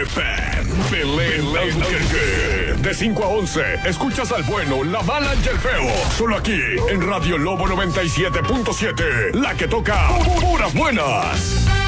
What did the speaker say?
FM. De 5 a 11, escuchas al bueno, la mala y el feo. Solo aquí, en Radio Lobo 97.7. La que toca puras buenas.